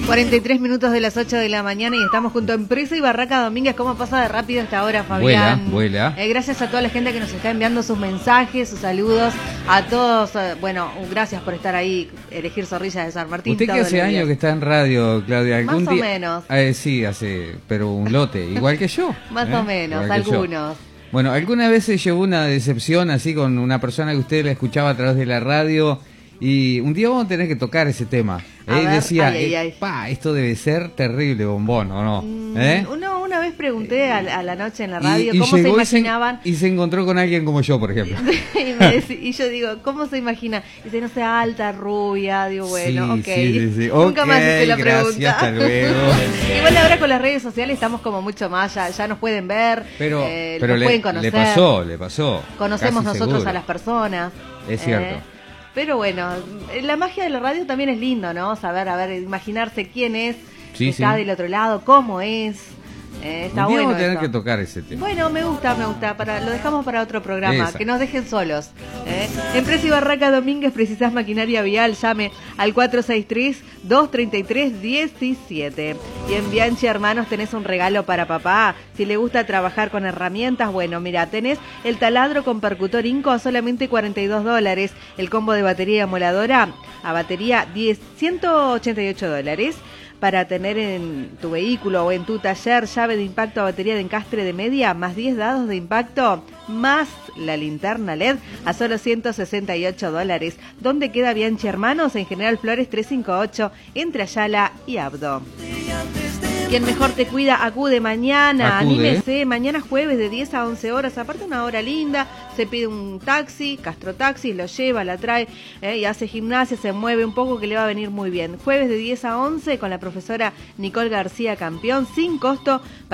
43 minutos de las 8 de la mañana y estamos junto a Empresa y Barraca Domínguez. ¿Cómo pasa de rápido esta hora, Fabián? Vuela. Gracias a toda la gente que nos está enviando sus mensajes, sus saludos. A todos, gracias por estar ahí, elegir Zorrilla de San Martín. Usted que hace años que está en radio, Claudia. ¿Algún Más o día? menos. Sí, hace, pero un lote, igual que yo. Más o menos, algunos. Bueno, ¿alguna vez se llevó una decepción así con una persona que usted la escuchaba a través de la radio? Y un día vamos a tener que tocar ese tema. Decía, esto debe ser terrible, bombón, ¿o no? Una vez pregunté a la noche en la radio cómo se imaginaban. Y se encontró con alguien como yo, por ejemplo. y yo digo, ¿cómo se imagina? Dice, no sé, alta, rubia. Digo, bueno, sí, ok. Sí. Nunca más hice la gracias, pregunta. Hasta luego. Igual ahora con las redes sociales estamos como mucho más, ya nos pueden ver, pero nos pueden conocer. Le pasó. Conocemos Casi nosotros seguro. a las personas. Es cierto. Pero bueno, la magia de la radio también es lindo, ¿no? Saber, imaginarse quién es, está del otro lado, cómo es. Está bueno. Vamos a tener que tocar ese tema. Bueno, me gusta. Lo dejamos para otro programa. Que nos dejen solos. Empresa y Barraca Domínguez, precisás maquinaria vial, llame al 463-233-17. Y en Bianchi Hermanos tenés un regalo para papá. Si le gusta trabajar con herramientas, bueno, mira, tenés el taladro con percutor Inco a solamente $42. El combo de batería y amoladora a batería $188. Para tener en tu vehículo o en tu taller llave de impacto a batería de encastre de media, más 10 dados de impacto, más la linterna LED a solo $168. ¿Dónde queda Bianchi Hermanos? En General Flores 358, entre Ayala y Abdo. Quien mejor te cuida, acude mañana, anímese, mañana jueves de 10 a 11 horas, aparte una hora linda, se pide un taxi, Castro Taxi, lo lleva, la trae y hace gimnasia, se mueve un poco que le va a venir muy bien. Jueves de 10 a 11 con la profesora Nicole García Campeón, sin costo.